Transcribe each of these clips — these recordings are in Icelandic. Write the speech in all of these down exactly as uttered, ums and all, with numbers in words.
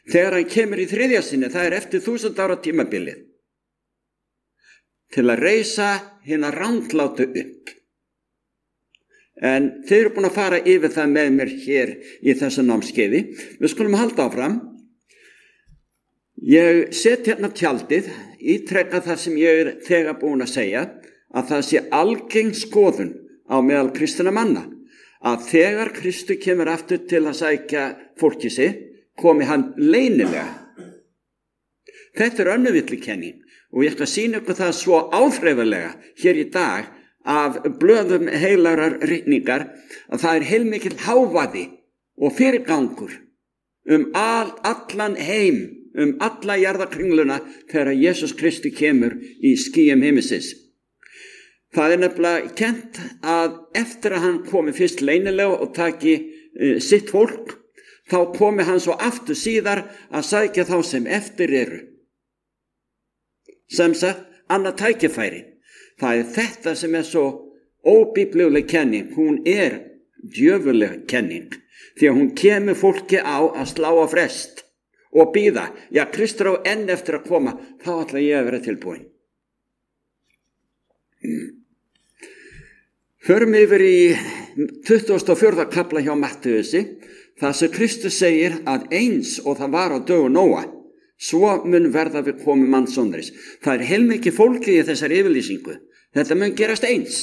þegar hann kemur í þriðja sinni, það er eftir þúsund ára tímabilið, til að reisa hina ranglátu upp. En þið eru búin að fara yfir það með mér hér í þessu námskeiði. Við skulum halda áfram. Ég set hérna tjaldið, ítreka það sem ég er þegar búin að segja, að það sé algeng skoðun á meðal kristinna manna, að þegar Kristur kemur aftur til að sækja fólki sig, komi hann leynilega. Þetta er önnuvillukenning og ég ætla að sýna ykkur það svo áþreifanlega hér í dag af blöðum heilarar ritningar að það er heilmikill hávaði og fyrirgangur um all, allan heim, um alla jarðarkringluna þegar Jesús Kristi kemur í skýjum himinsins. Það er nefnilega kennt að eftir að hann komi fyrst leynilega og taki uh, sitt fólk, þá komi hann svo aftur síðar að sækja þá sem eftir eru. Sem sagt, annað tækifæri. Það er þetta sem er svo óbíbluleg kenning. Hún er djöfuleg kenning, því að hún kemur fólki á að slá á frest og bíða. Já, Kristur á enn eftir að koma, þá ætla ég að vera tilbúin. Förum yfir í tuttugasta og fjórða kafla hjá Mattheusi, þar sem Kristus segir að eins og það var á dögum Nóa, svo mun verða við komu mannssonaris. Það er heilmikið fólki í þessari yfirlýsingu. Þetta mun gerast eins.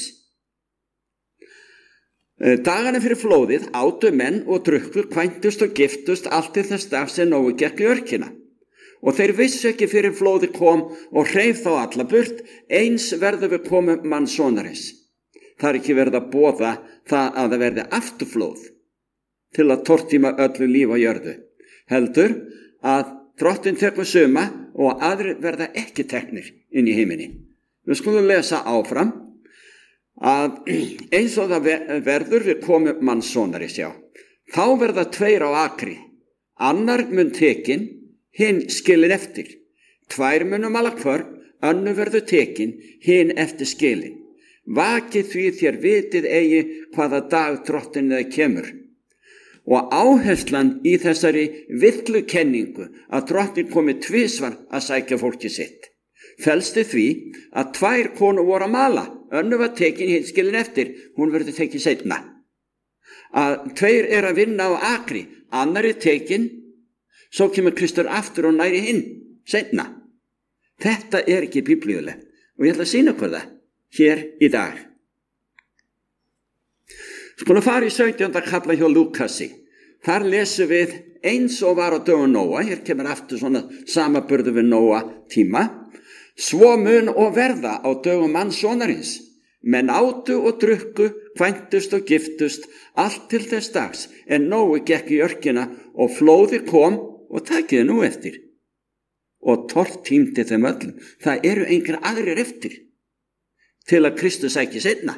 Dagana fyrir flóðið átu menn og drukku, kvæntust og giftust allt til þess dag sem Nói gekk í örkina. Og þeir vissu ekki fyrir flóðið kom og hreif þá alla burt, eins verða við komu mannssonaris. Það er ekki verið að boða það að það verði afturflóð til að tortíma öllu líf á jörðu. Heldur að Drottinn tekur suma og aðrir verða ekki teknir inn í himini. Við skulum lesa áfram að eins og það verður við komu mannssonaris, já. Þá verða tveir á akri, annar mun tekin, hinn skilin eftir. Tvær munum ala kvörn, önnur verður tekin, hinn eftir skilin. Vakið því þér vitið eigi hvaða dag Drottinn það kemur. Og áherslan í þessari villukenningu að Drottinn komi tvisvar að sækja fólki sitt felst í því að tvær konur voru að mala, önnur var tekin, hinn skilin eftir, hún verður tekin seinna. Að tveir er að vinna á akri, annar er tekin, svo kemur Kristur aftur og næri hinn seinna. Þetta er ekki biblíulegt og ég ætla að sýna ykkur það hér í dag. Skulum fara í sautjánda kafla hjá Lúkasi. Þar lesum við eins og var á dögum Nóa, hér kemur aftur svona samaburður við Nóa tíma. Svo mun og verða á dögum mannssonarins. Menn átu og drukku, kvæntust og giftust, allt til þess dags, en Nói gekk í örkina og flóði kom og takiði nú eftir. Og tortímdi þeim öllum. Það eru einhver aðrir eftir til að Kristus sæki seinna.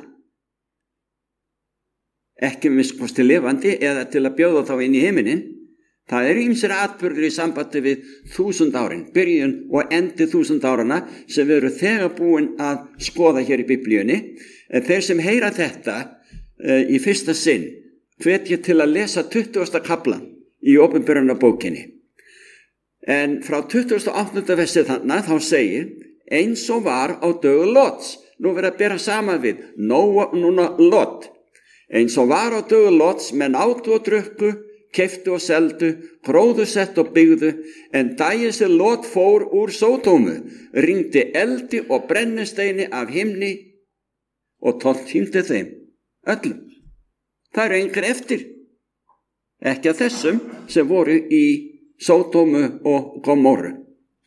Ekki minnst lifandi eða til að bjóða þá inn í himinin. Það eru ýmsir atburðir í sambandi við þúsund árin, byrjun og endi þúsund árana sem við erum þegar búin að skoða hér í biblíunni. Þeir sem heyra þetta uh, í fyrsta sinn hvet ég til að lesa tuttugasta kaflan í Opinberunarbókinni. En frá tuttugasta og áttunda versi þannig þá segir eins og var á dögum Lots. Nú verður að bera saman við Nóa, núna Lot. Eins og var á dögum Lots, menn átu og drukku, keyptu og seldu, gróðusett og byggðu, en daginn sem Lot fór úr Sódómu, rigndi eldi og brennisteini af himni og tortímdi þeim öllum. Það eru einhver eftir, ekki að þessum sem voru í Sódómu og Gomorru.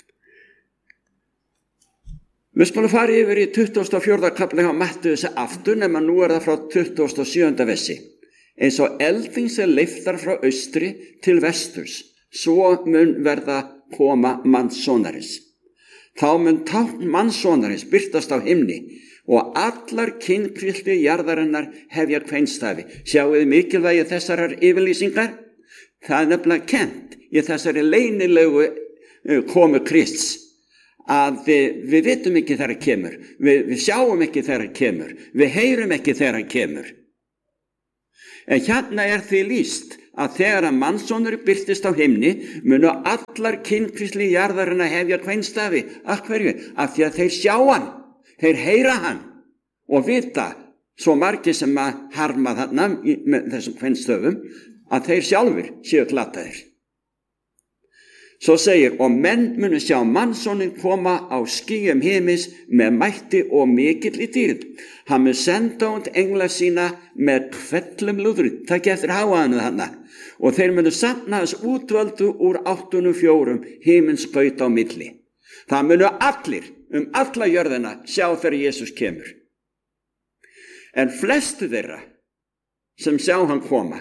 Við skulum fara yfir í tuttugasta og fjórða kafla hjá Mattheusi aftur, nema nú er það frá tuttugasta og sjöunda versi. Eins og elding sem leiftar frá austri til vesturs, svo mun verða koma mannssonaris. Þá mun tákn mannssonaris birtast á himni og allar kynkvilti jarðarinnar hefja kveinstafi. Sjáuð mikilvægi þessarar yfirlýsingar? Það er nefnilega kennt í þessari leynilegu komu Krists. Að við, við vitum ekki þegar hann kemur, við, við sjáum ekki þegar hann kemur, við heyrum ekki þegar hann kemur. En hérna er því lýst að þegar að mannsonur birtist á himni munu allar kynkvísli jarðarinnar hefja kveinstafi. Af hverju? Af því að þeir sjá hann, þeir heyra hann og vita, svo margir sem að harma þarna með þessum kveinstöfum, að þeir sjálfur séu glataðir. Svo segir, og menn munu sjá mannsoninn koma á skýjum himins með mætti og mikill í dýrð. Hann mun senda út engla sína með hvellum lúðri, takk eftir háaðinu þarna, og þeir munu safna þess útvöldu úr áttunum fjórum himins skaut á milli. Það munu allir um alla jörðina sjá þegar Jesús kemur. En flestu þeirra sem sjá hann koma,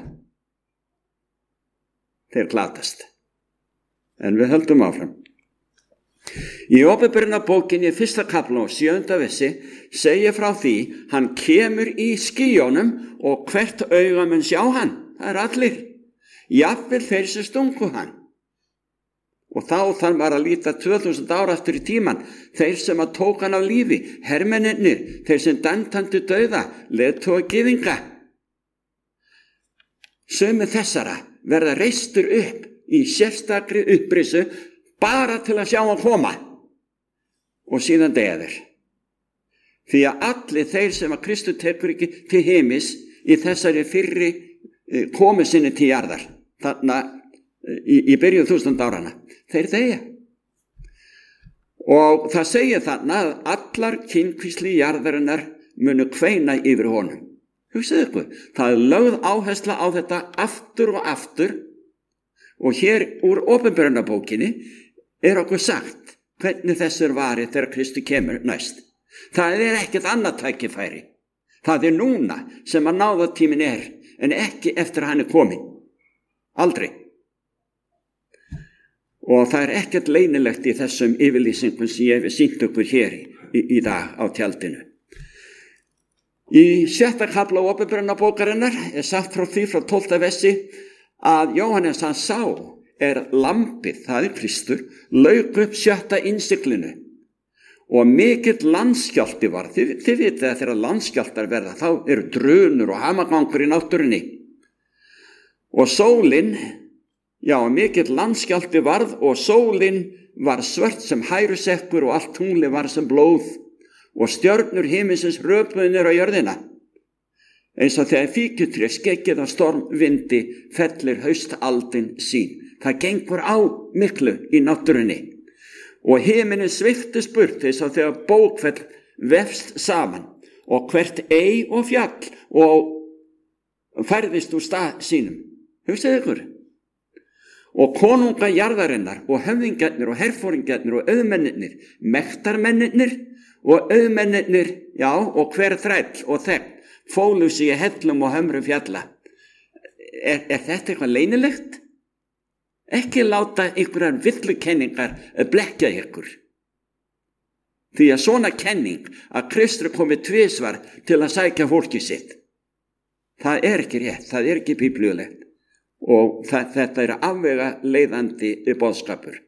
þeir glatast. En við höldum áfram. Í Opinberunarbókinni fyrsta kafla og sjöunda versi segir frá því hann kemur í skýjónum og hvert auga mun sjá hann. Það er allir. Jafnvel þeir sem stungu hann. Og þá þann var að líta tvö þúsund ára aftur í tíman. Þeir sem að tók hann af lífi, hermennirnir, þeir sem dæmt hann til dauða, leiðtoga gyðinga. Sumir þessara verða reistur upp í sérstakri upprisu bara til að sjá hann koma og síðan deyja þeir. Því að allir þeir sem að Kristur tekur ekki til heimis í þessari fyrri komu sinni til jarðar, þarna í, í byrjun þúsund árana, þeir deyja. Og það segir þarna að allar kynkvísli jarðarinnar munu kveina yfir honum. Hugsið ykkur, það er lögð áhersla á þetta aftur og aftur. Og hér úr Opinberunarbókinni er okkur sagt hvernig þessu er varið þegar Kristur kemur næst. Það er ekkert annað tækifæri. Það er núna sem að náðatíminn er, en ekki eftir að hann er komin. Aldrei. Og það er ekkert leynilegt í þessum yfirlýsingum sem ég hef sýnt okkur hér í, í dag á tjaldinu. Í sjötta kafla Opinberunarbókarinnar er sagt frá því frá tólfta versi að Jóhannes hann sá er lambið, það er Kristur, lauk upp sjötta innsiglinu og mikill landskjálfti var. Þið, þið vitið að þegar landskjálftar verða þá eru drunur og hamagangur í náttúrunni. Og sólin, já mikill landskjálfti varð og sólin var svört sem hærusekkur og allt tungli var sem blóð og stjörnur himinsins röpuðu niður á jörðina. Eins og þegar fíkjutré skeggið af stormvindi fellir haustaldin sín. Það gengur á miklu í náttúrunni. Og himinin sviftist burt eins og þegar bókfell vefst saman og hvert ei og fjall og færðist úr stað sínum. Hugsið ykkur. Og konunga jarðarinnar og höfðingjarnir og herfóringjarnir og auðmennirnir, mektarmennirnir og auðmennirnir, já, og hver þræll og þegn, fólu sig í hellum og hömrum fjalla. Er, er þetta eitthvað leynilegt? Ekki láta einhverjar villukenningar blekkja ykkur. Því að svona kenning að Kristur komi tvisvar til að sækja fólki sitt. Það er ekki rétt, það er ekki biblíulegt. Og það, þetta er afvega leiðandi boðskapur.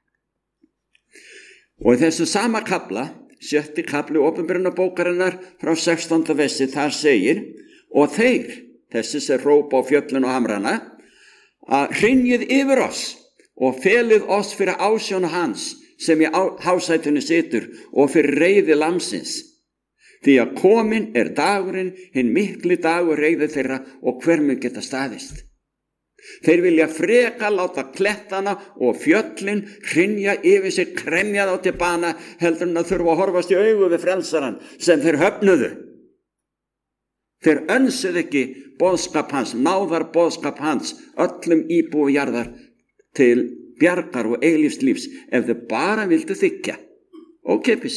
Og í þessu sama kafla, sjötti kafli Opinberunarbókarinnar frá sextánda versi, þar segir, og þeir, þessi sem hrópa á fjöllun og hamrana, að hrynjið yfir oss og felið oss fyrir ásjón hans sem í hásætinu situr og fyrir reiði lamsins. Því að komin er dagurinn, hinn mikli dagur reiði þeirra og hver mun geta staðist. Þeir vilja freka láta klettana og fjöllin hrynja yfir sig, kremja þá til bana heldur en að þurfa að horfast í augu við frelsaran sem þeir höfnuðu. Þeir önsuðu ekki boðskap hans, náðar boðskap hans, öllum íbúi jarðar til bjargar og eilífs lífs ef þau bara vildu þykja. Ókeypis.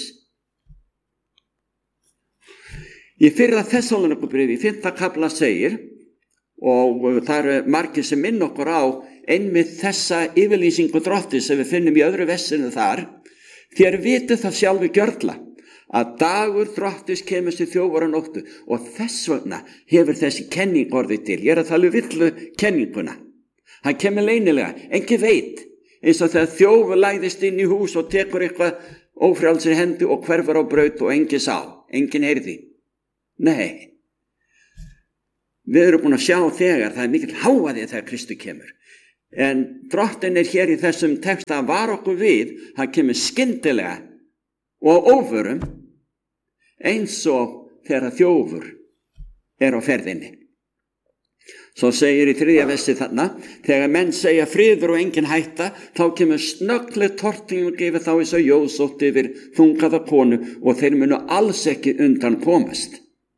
Í fyrra Þessalóníkubréfi í fimmta kafla segir, og það eru margir sem minn okkur á einmitt þessa yfirlýsingu drottins sem við finnum í öðru vessinu þar, þér vitið það sjálfi gjörla að dagur drottis kemur sér þjófar á nóttu og þess vegna hefur þessi kenning orðið til. Ég er að tala um villu kenninguna. Hann kemur leynilega, engin veit, eins og þegar þjófur læðist inn í hús og tekur eitthvað ófrjálsir hendi og hverfur á braut og engin sá, engin heyrði. Nei. Við erum búin að sjá þegar það er mikill hávaði þegar Kristur kemur. En Drottinn er hér í þessum texta að vara okkur við, hann kemur skyndilega og óvörum eins og þegar þjófur er á ferðinni. Svo segir í þriðja versi þarna, þegar menn segja friður og engin hætta, þá kemur snöggleg tortíð og gefur þá eins og jóðsótt yfir þungaða konu og þeir munu alls ekki undan komast.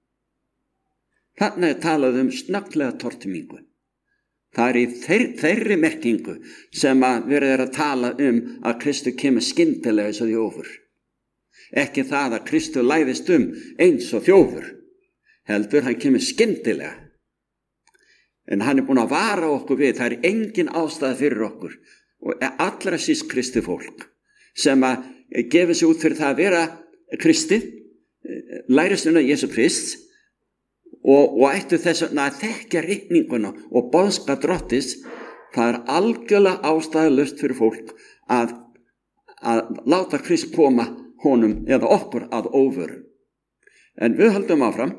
Þarna er talað um snögglega tortímingu. Það er í þeir, þeirri merkingu sem að verið er að tala um að Kristur kemur skyndilega eins og þjófur. Ekki það að Kristur læðist um eins og þjófur, heldur hann kemur skyndilega. En hann er búin að vara okkur við, það er engin ástæða fyrir okkur og allra síst Kristi fólk sem að gefa sig út fyrir það að vera Kristi, lærisveina Jesú Krist og, og ættu þess að þekkja ritninguna og boðskap Drottins. Það er algjörlega ástæðulaust fyrir fólk að, að láta Krist koma honum eða okkur að óvörum. En við höldum áfram.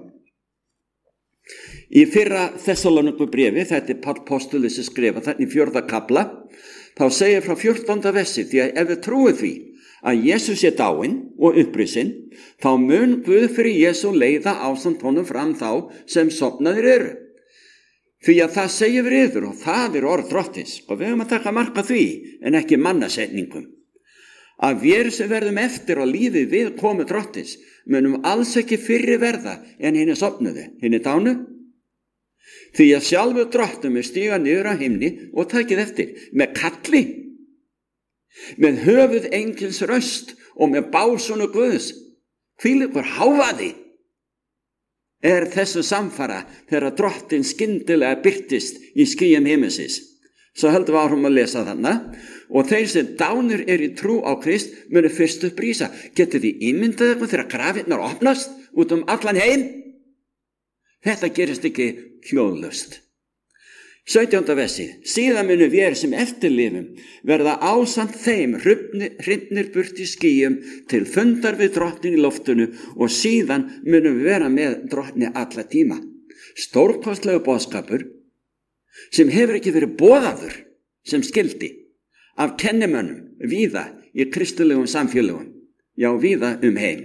Í fyrra Þessalóníku bréfi, þetta er Páll postuli sem skrifa þarna í fjórða kafla, þá segir frá fjórtánda versi, því að ef við trúum því að Jesús er dáinn og upprisinn, þá mun Guð fyrir Jesú leiða ásamt honum fram þá sem sofnaðir eru. Því að það segir við yður og það er orð Drottins, og við höfum að taka mark á því en ekki mannasetningum. Að við sem verðum eftir og lífið við komu Drottins munum alls ekki fyrri verða en hinn er sofnuðu, hinn er dánu. Því að sjálfur Drottum er stíga niður á himni og takið eftir með kalli, með höfuð engils röst og með básunu Guðs. Hvílíkur hávaði er þessu samfara þegar Drottinn skyndilega birtist í skýjum himinsins. Svo höldum við áfram að lesa þarna. Og þeir sem dánir er í trú á Krist munu fyrst upp rísa. Getið þið ímyndað ykkur þegar grafirnar opnast út um allan heim? Þetta gerist ekki hljóðlaust. sautjánda versi. Síðan munu við sem eftirlifum verða ásamt þeim hrifnir burt í skýjum til fundar við Drottinn í loftinu og síðan munum við vera með Drottni alla tíma. Stórkostlegu boðskapur sem hefur ekki verið boðaður sem skildi af kennimönnum víða í kristilegum samfélögum, já víða um heim.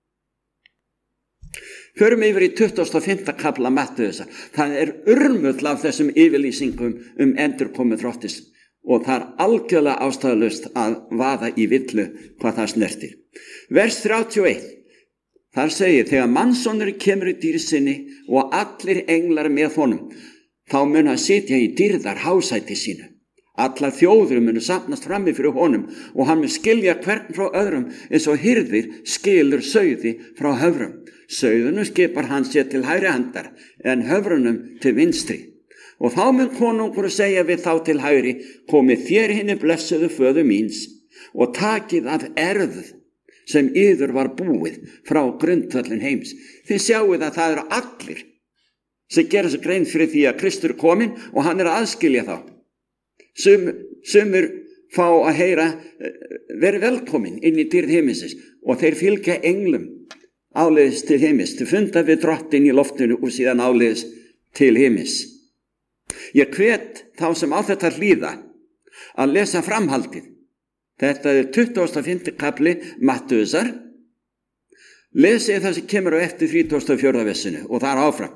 Förum yfir í tuttugasta og fimmta kafla Mattheusar. Það er urmull af þessum yfirlýsingum um endurkomu Drottins og það er algjörlega ástæðulaust að vaða í villu hvað það snertir. Vers þrjátíu og eitt. Þar segir, þegar mannssonurinn kemur í dýrð sinni og allir englar með honum, þá mun hann sitja í dýrðar hásæti sínu. Allar þjóður munu safnast frammi fyrir honum og hann mun skilja hvern frá öðrum eins og hirðir skilur sauði frá höfrum. Sauðunum skipar hann sér til hægri handar en höfrunum til vinstri. Og þá mun konungur segja við þá til hægri, komið þér hinni blessuðu föður míns og takið af erð sem yður var búið frá grundvöllin heims. Þið sjáuð að það eru allir sem gera sér grein fyrir því að Kristur er kominn og hann er að aðskilja þá. Sum, sumur fá að heyra veri velkomin inn í dýrð himinsins og þeir fylgja englum áleiðis til himins, til funda við Drottinn í loftinu og síðan áleiðis til himins. Ég hvet þá sem á þetta hlýða að lesa framhaldið. Þetta er tuttugasta og fimmti kafli Mattheusar. Lesið það sem kemur á eftir þrítugasta og fjórða versinu og það er áfram.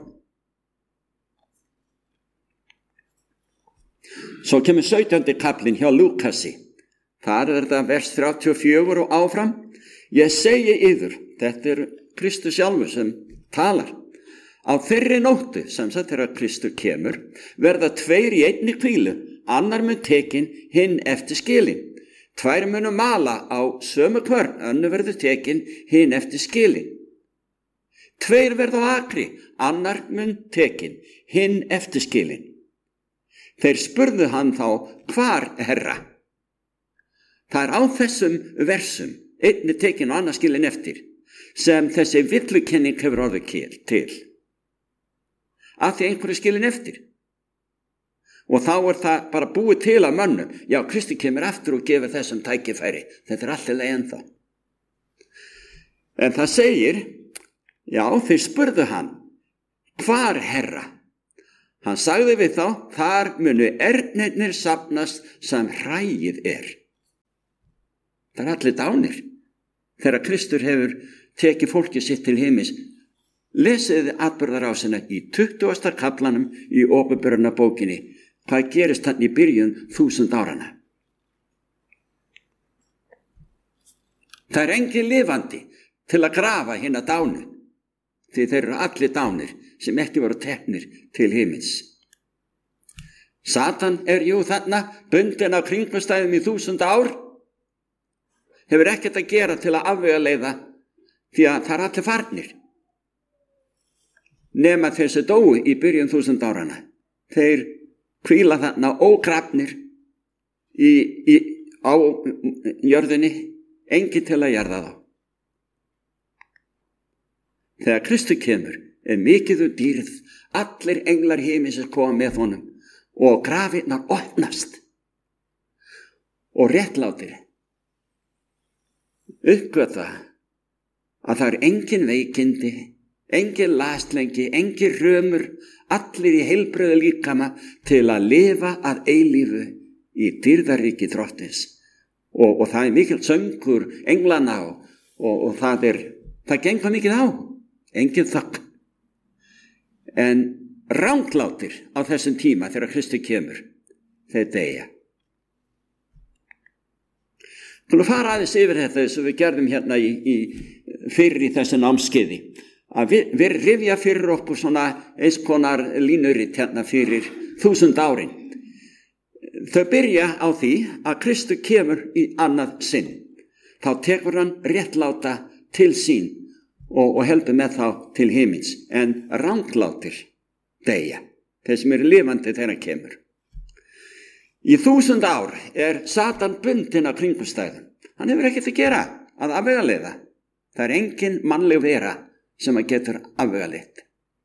Svo kemur sautjándi kaflinn hjá Lúkasi. Þar er þetta vers þrjátíu og fjögur og áfram. Ég segi yður, þetta er Kristur sjálfur sem talar. Á þeirri nóttu, sem sagt þegar Kristur kemur, verða tveir í einni hvílu, annar mun tekin, hinn eftir skilin. Tvær munu mala á sömu kvörn, önnur verður tekin, hinn eftir skilin. Tveir verða á akri, annar mun tekin, hinn eftir skilin. Þeir spurðu hann þá, hvar herra? Það er á þessum versum, einni tekin og annar skilin eftir, sem þessi villukenning hefur orðið til. Að því einhverju skilin eftir. Og þá er það bara búið til af mönnum. Já, Kristi kemur aftur og gefur þessum tækifæri. Þetta er alltaf leið ennþá. En það segir, já, þeir spurðu hann, hvar herra? Hann sagði við þá, þar munu ernirnir safnast sem hræið er. Það er allir dánir. Þegar Kristur hefur tekið fólkið sitt til himins, lesiði atburðarásina í tuttugasta kaflanum í Åpenbarunarbókinni. Hvað gerist hann í byrjun þúsund árana? Það er engin lifandi til að grafa hina dánu, því þeir eru allir dánir sem ekki voru teknir til himins. Satan er jú þarna bundinn á kringumstæðum í þúsund ár, hefur ekkert að gera til að afvegaleiða, því að það er allir farnir. Nema þeir sem dóu í byrjun þúsund árana. Þeir hvíla þarna ógrafnir í, í, á jörðinni, engin til að jarða þá. Þegar Kristur kemur er mikið um dýrð, allir englar himinsins koma með honum og grafirnar opnast og réttlátir uppgötva að það er engin veikindi, engin lastlengi, engin römur, allir í heilbrigðu líkama til að lifa að eilífu í dýrðaríki drottins. Og, og það er mikil söngur englana og, og, og það er, það gengur mikið á, engin þögn. En ranglátir á þessum tíma þegar Kristur kemur, þeir deyja. Þú fara aðeins yfir þetta eins og við gerðum hérna í, í, fyrir í þessu námskeiði. Að við, við rifja fyrir okkur svona eins konar línurit hérna fyrir þúsund árin. Þau byrja á því að Kristur kemur í annað sinn. Þá tekur hann réttláta til sín og, og heldur með þá til himins. En ranglátir deyja, þeir sem eru lifandi þegar hann kemur. Í þúsund ár er Satan bundinn á kringumstæðum. Hann hefur ekkert að gera að afvegaleiða. Það er engin mannleg vera sem að getur afvegaleitt.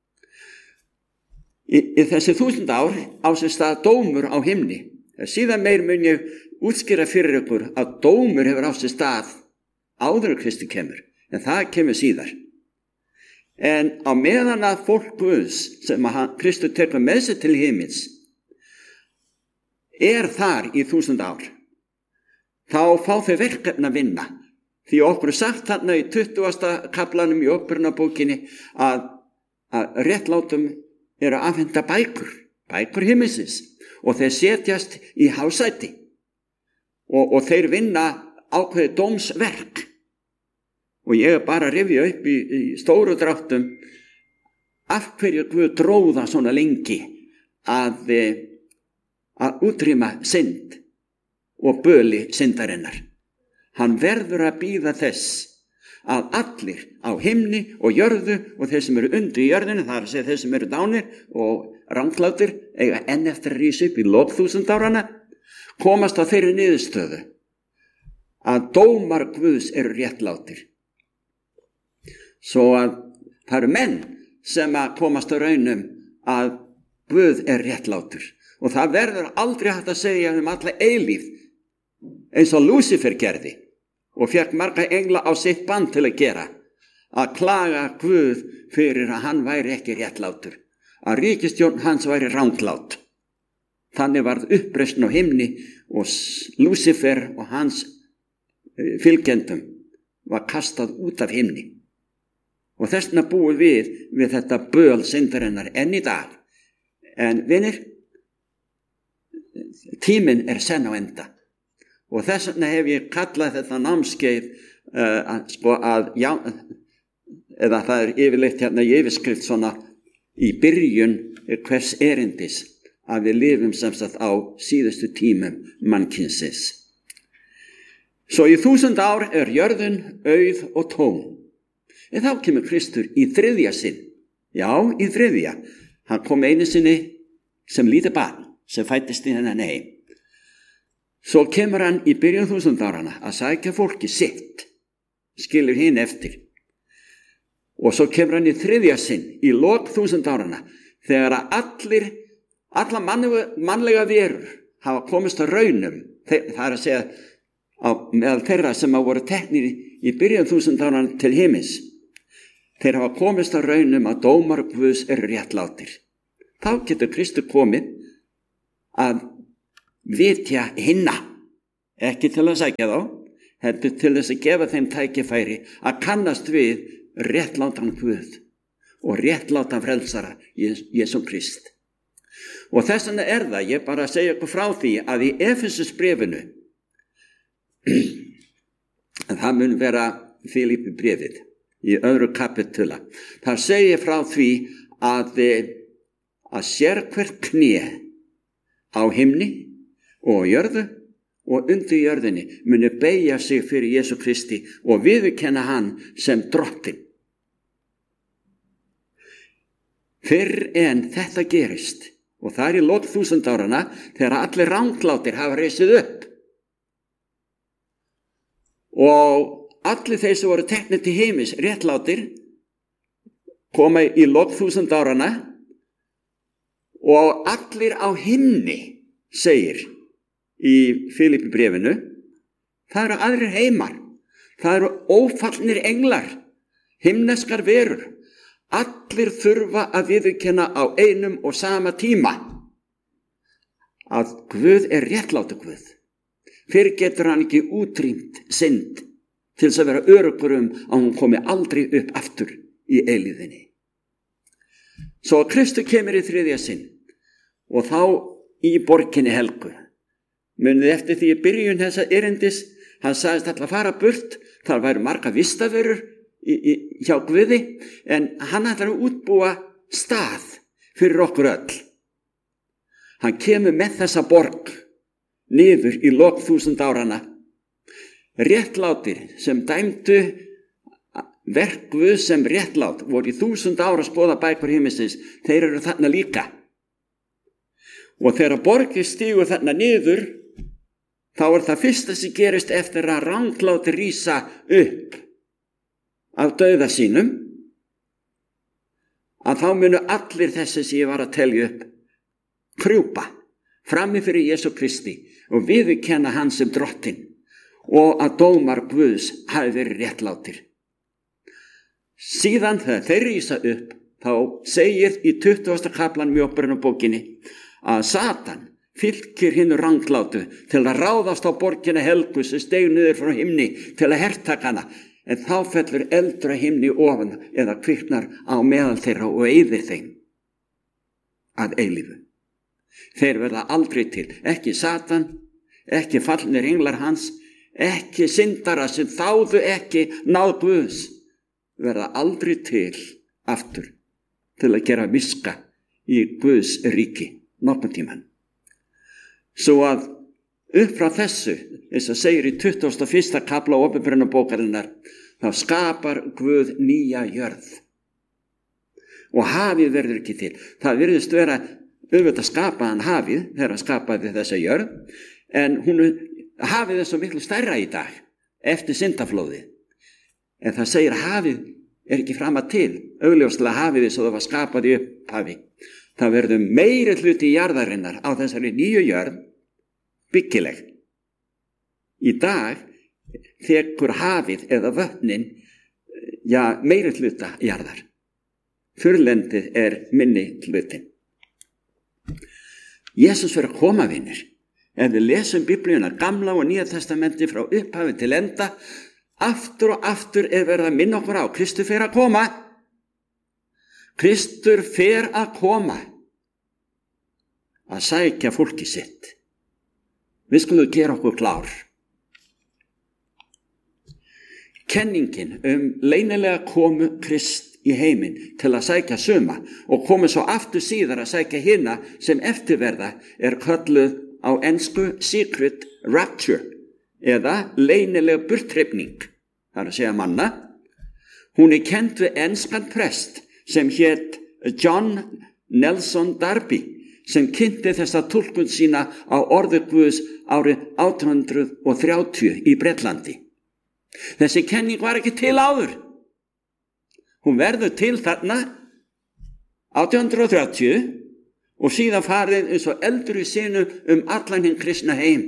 Í, í þessi þúsund ár á sér stað dómur á himni. Síðan meir mun ég útskýra fyrir ykkur að dómur hefur á sér stað áður en Kristur kemur. En það kemur síðar. En á meðan að fólk Guðs sem að Kristur tekur með sér til himins er þar í þúsund ár, þá fá þau verkefni að vinna. Því okkur er sagt þarna í tuttugasta kaflanum í Åpenbarunarbókinni að, að réttlátum eru að afhenda bækur, bækur himinsins, og þeir setjast í hásæti og, og þeir vinna ákveðið dómsverk. Og ég er bara að rifja upp í, í stóru dráttum af hverju Guð dróða svona lengi að að útrýma synd og böli syndarinnar. Hann verður að bíða þess að allir á himni og jörðu og þeir sem eru undir í jörðinu, það er að segja þeir sem eru dánir og ranglátir, eiga enn eftir að rísa upp í lok þúsund árana, komast á þeirri niðurstöðu að dómar Guðs eru réttlátir. Svo að það eru menn sem að komast á raunum að Guð er réttlátur. Og það verður aldrei hægt að segja um alla eilíf, eins og Lúsifer gerði og fekk marga engla á sitt band til að gera, að klaga Guð fyrir að hann væri ekki réttlátur, að ríkisstjórn hans væri ranglát. Þannig varð uppreisn á himni og Lúsifer og hans fylgjendum var kastað út af himni. Og þessna búum við við þetta böl syndarinnar enn í dag. En vinir, tíminn er senn á enda og þess vegna hef ég kallað þetta námskeið uh, að, sko, að já, eða það er yfirleitt hérna í yfirskrift svona í byrjun hvers erindis að við lifum sem sagt á síðustu tímum mannkynsins. Svo í þúsund ár er jörðin auð og tóm. En þá kemur Kristur í þriðja sinn. Já, í þriðja. Hann kom einu sinni sem lítið barn sem fættist í hennan heim. Svo kemur hann í byrjun þúsund árana að sækja fólki sitt, skilur hinn eftir. Og svo kemur hann í þriðja sinn í lok þúsund árana þegar að allir, alla mannlega, mannlega verur hafa komist á raunum, það er að segja á meðal þeirra sem hafa voru teknir í byrjun þúsund árana til himins. Þeir hafa komist á raunum að dómar Guðs eru réttlátir. þá getur Kristur komið að vitja hinna, ekki til að sækja þá, heldur til þess að gefa þeim tækifæri að kannast við réttlátan Guð og réttlátan frelsara Jesú Krist. Og þess vegna er það, ég bara að segja ykkur frá því að í Efesusbréfinu, það mun vera Filipi bréfið í öðru kapitula, þar segir frá því að, að sérhvert kné á himni og jörðu og undir jörðinni muni beygja sig fyrir Jesú Kristi og viðurkenna hann sem drottinn. Fyrr en þetta gerist, og það er í lok þúsund árana þegar allir ranglátir hafa reisið upp og allir þeir sem voru teknir til heimis réttlátir koma í lok þúsund árana og allir á himni, segir í Filipi bréfinu, það eru aðrir heimar, það eru ófallnir englar, himneskar verur. Allir þurfa að viðurkenna á einum og sama tíma að Guð er réttlátur Guð. Fyrir getur hann ekki útrýmt synd til þess að vera öruggur um að hún komi aldrei upp aftur í eilíðinni. Svo Kristur kemur í þriðja sinn og þá í borginni helgu. Munið eftir því í byrjun þessa erindis, hann sagðist ætla að fara burt, þar væru marga vistaverur Í, í, hjá Guði, en hann ætlar að útbúa stað fyrir okkur öll. Hann kemur með þessa borg niður í lok þúsund árana. Réttlátir sem dæmdu verk Guð sem réttlát voru í þúsund ára að skoða bækur himmisins, þeir eru þarna líka. Og þegar borgir stígur þarna niður, þá er það fyrsta sem gerist eftir að ranglátir rísa upp af dauða sínum, að þá munu allir þessi sem ég var að telja upp krjúpa frammi fyrir Jesú Kristi og viðurkenna hann sem drottinn og að dómar Guðs hafi verið réttlátir. Síðan þegar þeir rísa upp, þá segir í tuttugasta kaplan mjókbrennubókinni að Satan fylgir hinu ranglátu til að ráðast á borgina helgu sem steig niður frá himni til að hertaka hana. En þá fellur eldur að himni ofan eða kviknar á meðal þeirra og eyðir þeim að eilífu. Þeir verða aldrei til, ekki Satan, ekki fallnir englar hans, ekki syndara sem þáðu ekki náð Guðs, verða aldrei til aftur til að gera miska í Guðs ríki nokkurn tímann. Svo að upp frá þessu, eins og segir í tuttugasta og fyrsta kafla Opinberunarbókarinnar, þá skapar Guð nýja jörð. Og hafið verður ekki til. Það virðist vera auðvitað skapaðan hafið þegar hann skapaði þessa jörð, en hún, hafið er svo miklu stærra í dag eftir syndaflóðið. En það segir að hafið er ekki fram að til, augljóslega hafið eins og það var skapað í upphafi. Það verður meiri hluti jarðarinnar á þessari nýju jörð byggileg. Í dag þekur hafið eða vötnin ja, meiri hluta jarðar. Þurrlendið er minni hlutin. Jesús verður að koma, vinir. Ef við lesum Biblíuna, Gamla og Nýja testamenti frá upphafi til enda, aftur og aftur er verið að minna okkur á Kristur fer að koma. Kristur fer að koma að sækja fólki sitt. Við skulum gera okkur klár. Kenningin um leynilega komu Krist í heiminn til að sækja suma og komu svo aftur síðar að sækja hina sem eftirverða er kölluð á ensku secret rapture eða leynileg burthrifning, það er að segja manna. Hún er kennd við enskan prest sem hét John Nelson Darby sem kynnti þessa túlkun sína á orði Guðs árið átján hundruð þrjátíu í Bretlandi. Þessi kenning var ekki til áður. Hún verður til þarna átján hundruð þrjátíu og síðan farið eins og eldur í sinu um allan hinn kristna heim.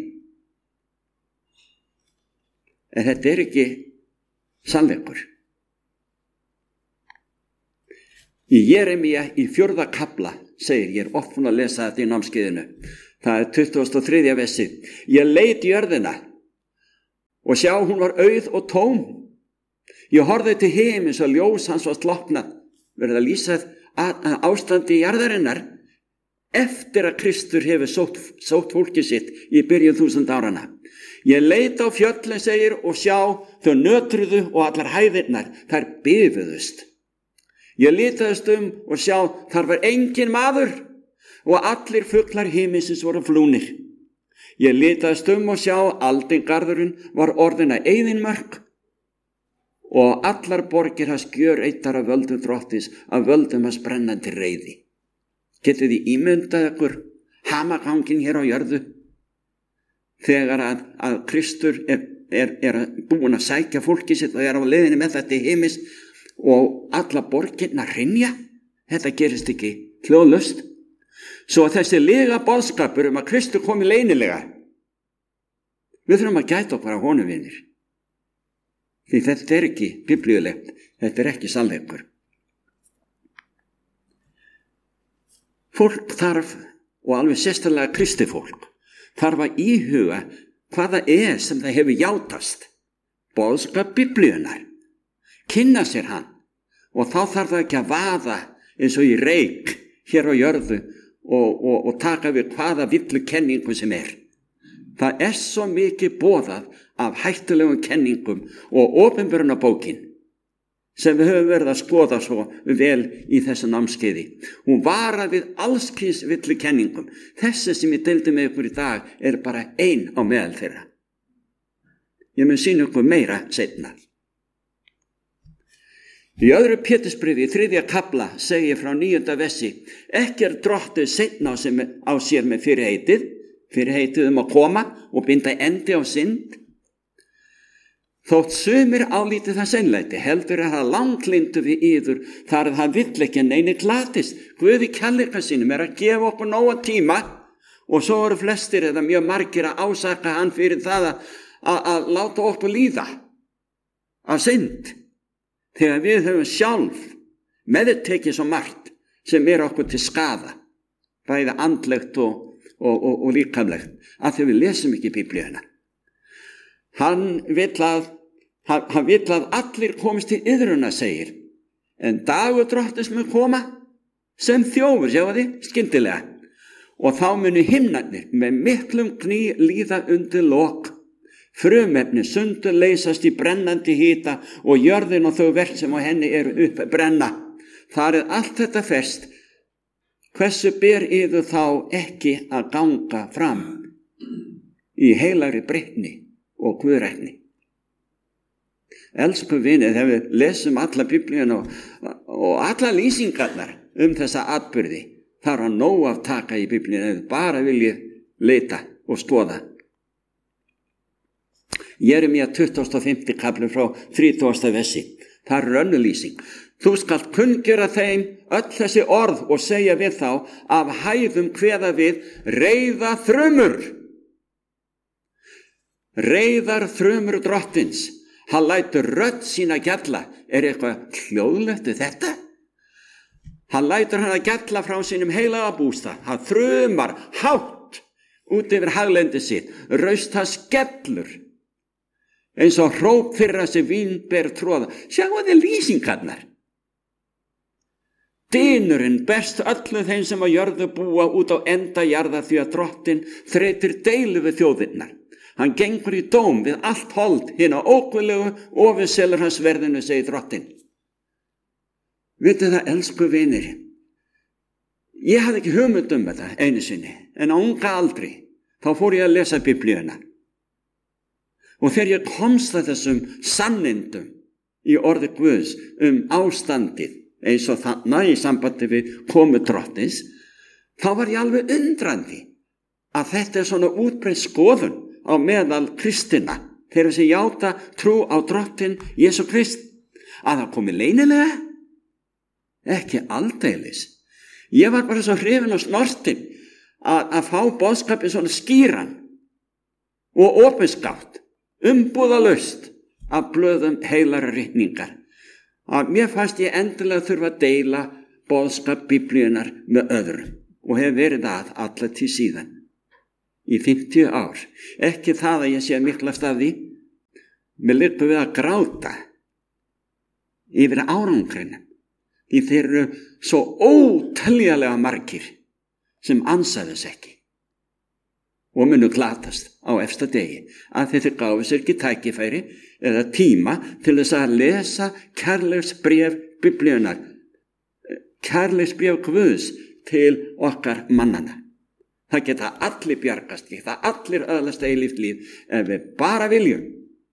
En þetta er ekki sannleikur. Í Jeremía í fjórða kafla segir, ég er oft búin að lesa þetta í námskeiðinu. Það er tuttugasta og þriðja versi. Ég leit jörðina og sjá hún var auð og tóm. Ég horfði til himins og ljós hans var slokknað. Verið að lýsa ástandi jarðarinnar eftir að Kristur hefur sótt, sótt fólkið sitt í byrjun þúsund árana. Ég leit á fjöllin, segir, og sjá þau nötruðu og allar hæðirnar, þær bifuðust. Ég litaðist um og sjá þar var engin maður og allir fuglar himinsins voru flúnir. Ég litaðist um og sjá aldingarðurinn var orðin að eyðimörk og allar borgir hans gjöreyddar af völdum drottins, af völdum hans brennandi reiði. Getið þið ímyndað ykkur hamagangin hér á jörðu þegar að, að Kristur er, er, er búin að sækja fólkið sitt og er á leiðinni með þetta í himis og alla borgirna hrynja? Þetta gerist ekki hljóðlaust. Svo þessi lega boðskapur um að Kristur komi leynilega, við þurfum að gæta okkur á honum, vinir. Því þetta er ekki biblíulegt, þetta er ekki sannleikur. Fólk þarf, og alveg sérstaklega kristi fólk, þarf að íhuga hvað það er sem það hefur játast. Boðskap biblíunnar, kynna sér hann, og þá þarf það ekki að vaða eins og í reyk hér á jörðu og, og, og taka við hvaða villu kenningu sem er. Það er svo mikið boðað af hættulegum kenningum og opinberunarbókin sem við höfum verið að skoða svo vel í þessu námskeiði. Hún varar við allskins villu kenningum. Þessi sem ég deildi með ykkur í dag er bara ein á meðal þeirra. Ég mun sýna ykkur meira seinna. Í öðru Pétursbréfi, í þriðja kafla, segir frá níunda versi, ekki er drottið seinna á sér með fyrirheitið, fyrirheitið um að koma og binda endi á synd. Þótt sumir álítið það seinlæti, heldur að það langlindu við yður, þar að það vill ekki neini glatist. Guð í kærleika sínum er að gefa okkur nóga tíma og svo eru flestir eða mjög margir að ásaka hann fyrir það að, að, að láta okkur líða af synd. Þegar við höfum sjálf meðtekið svo margt sem er okkur til skaða, bæði andlegt og, og, og, og líkamlegt, að því við lesum ekki Biblíuna. Hann vill að, hann vill að allir komist til iðruna, segir, en dagur drottins mun koma sem þjófur, sjáu þið, skyndilega, og þá munu himnarnir með miklum kný líða undir lok. Frumefni sundur leysast í brennandi hita og jörðin og þau verk sem á henni eru upp brenna. Þar er allt þetta fest. Hversu ber yður þá ekki að ganga fram í heilagri breytni og guðrækni? Elsku vinir, þegar við lesum alla Biblíuna og, og alla lýsingarnar um þessa atburði, þar að nóg af taka í Biblíuna, eða bara viljið leita og skoða. Jeremía tuttugasta og fimmta kafli frá þrítugasta versi. Það er önnur lýsing. Þú skalt kunngera þeim öll þessi orð og segja við þá, af hæðum kveða við, reiða þrumur. Reiðar þrumur drottins. Hann lætur rödd sína gjalla. Er eitthvað hljóðlegt við þetta? Hann lætur hann að gjalla frá sínum heilaga bústað. Hann þrumar hátt út yfir haglendi sitt. Raust hann skellur eins og hróp fyrir að sé vínber tróða. Sjáu þið lýsingarnar. Dynurinn berst öllu þeim sem á jörðu búa út á enda jarða, því að drottin þreytir deilu við þjóðirnar. Hann gengur í dóm við allt hold, hina ókvillegu ofurselur hans verðinu, segir drottin. Vitið það, elsku vinir, ég hafði ekki hugmynd um þetta einu sinni, en á unga aldri þá fór ég að lesa Biblíuna. Og þegar ég komst að þessum sannindum í orði Guðs um ástandið, eins og þarna í sambandi við komu drottins, þá var ég alveg undrandi að þetta er svona útbreidd skoðun á meðal kristina, þeirra sem játa trú á drottin Jesú Krist, að það komi leynilega, ekki aldeilis. Ég var bara svo hrifinn og snortinn að, að fá boðskapið svona skýran og opinskátt, umbúðalaust af blöðum heilara ritningar. Að mér fannst ég endilega þurfa að deila boðskap Biblíunar með öðrum og hef verið að alla til síðan í fimmtíu ár. Ekki það að ég sé miklast af því, mér liggur við að gráta yfir árangrinum, því þeir eru svo óteljanlega margir sem ansa þess ekki og munu glatast á efsta degi að þeir gáfu sér ekki tækifæri eða tíma til þess að lesa kærleiksbréf Biblíunnar, kærleiksbréf Guðs til okkar mannana. Það geta allir bjargast, geta allir öðlast eilíft líf ef við bara viljum.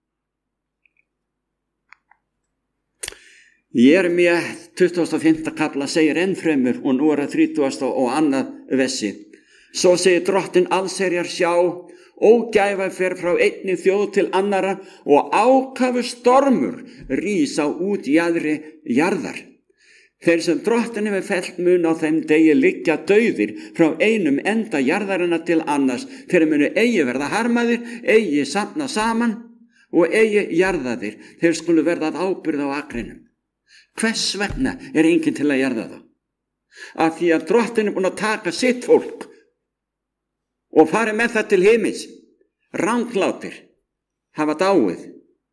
Jeremía tuttugasta og fimmta kafla segir enn fremur og nú er það þrítugasta og annað vessi. Svo segir Drottinn allsherjar, sjá, ógæfa fer frá einni þjóð til annarra og ákafur stormur rís á útjaðri jarðar. Þeir sem Drottinn hefur fellt mun á þeim degi liggja dauðir frá einum enda jarðarinnar til annars. Þeir munu eigi verða harmaðir, eigi safna saman og eigi jarðaðir. Þeir skulu verða að ábyrgð á akrinum. Hvers vegna er enginn til að jarða þá? Af því að Drottinn er búinn að taka sitt fólk og fari með það til himins. Ranglátir hafa dáið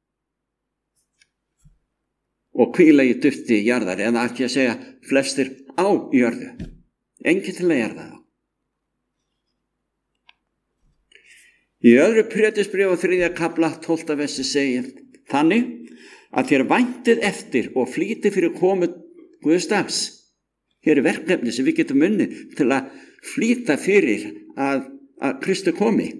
og hvíla í dufti jarðar, eða ekki að segja flestir á jörðu. Enginn til að jarða þá. Í öðru prédisbréfi á þriðja kafla tólfta versi segir þannig að þér væntið eftir og flýtið fyrir komu Guðs dags. Hér er verkefni sem við getum unnið til að flýta fyrir að, að Kristi komi.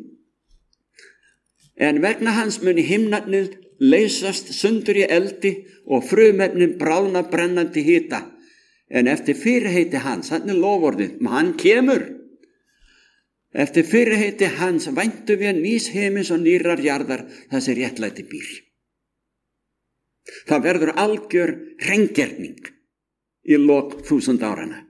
En vegna hans muni himnarnir leysast sundur í eldi og frumefnin bráðna brennandi hita. En eftir fyrirheiti hans, hann er loforðið, hann kemur. Eftir fyrirheiti hans væntu við nýs himins og nýrrar jarðar þar sem réttlæti býr. Það verður algjör hreingerning í lok þúsund árana.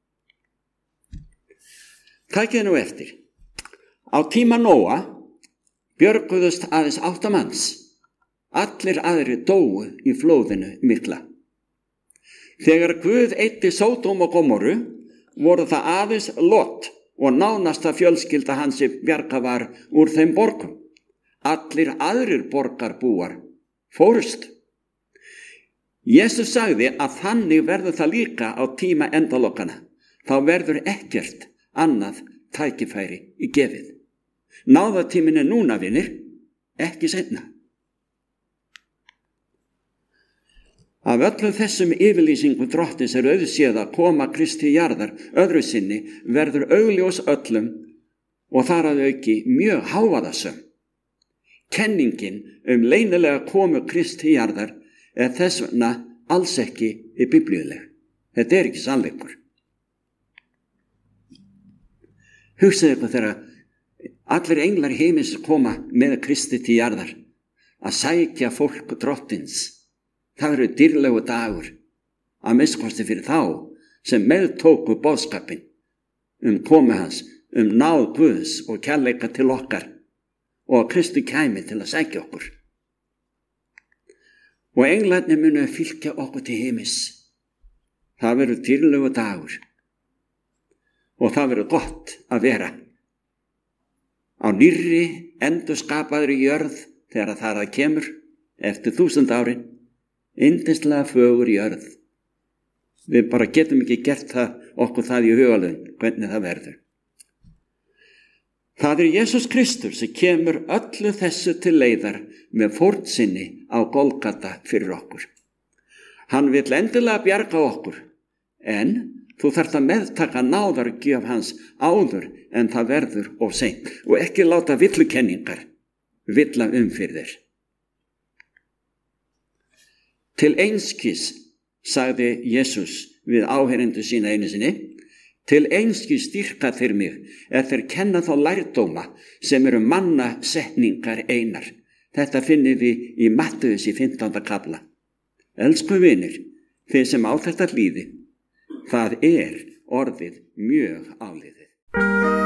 Takið nú eftir. Á tíma Nóa björguðust aðeins átta manns. Allir aðrir dóu í flóðinu mikla. Þegar Guð eyddi Sódóm og Gómoru voru það aðeins Lot og nánasta fjölskylda hans sem bjargað var úr þeim borgum. Allir aðrir borgarbúar fórust. Jesús sagði að þannig verður það líka á tíma endalokkana. Þá verður ekkert annað tækifæri í gefið. Náðatíminn er núna, vinir, ekki seinna. Af öllum þessum yfirlýsingum Drottins er auðséð að koma Kristi jarðar öðru sinni verður augljós öllum og þar að auki mjög hávaðasöm. Kenningin um leynilega komu Kristi jarðar er þess vegna alls ekki í biblíuleg. Þetta er ekki sannleikur. Hugsaðu ykkur þegar allir englar heimins koma með Kristi til jarðar að sækja fólk Drottins. Það eru dýrlegu dagur að minnsta fyrir þá sem meðtóku boðskapinn um komu hans, um náð Guðs og kærleika til okkar og að Kristi kæmi til að sækja okkur. Og englarnir munu fylgja okkur til heimis. Það verður dýrlegu dagur og það verður gott að vera á nýrri endurskapaðri jörð þegar það að kemur eftir þúsund árin. Yndislega fögur jörð. Við bara getum ekki gert það, okkur það í hugalund, hvernig það verður. Það er Jesús Kristur sem kemur öllu þessu til leiðar með fórn sinni á Golgata fyrir okkur. Hann vill endilega bjarga okkur, en þú þarft að meðtaka náðargjöf hans áður en það verður of seint og ekki láta villukenningar villa um fyrir þér. Til einskis, sagði Jesús við áheyrendur sína einu sinni, til einskis styrka þeir mig, er þeir kenna þá lærdóma sem eru manna setningar einar. Þetta finnum við í Mattheus í fimmtánda kafla. Elsku vinir, þeir sem á þetta líði, það er orðið mjög áliðið.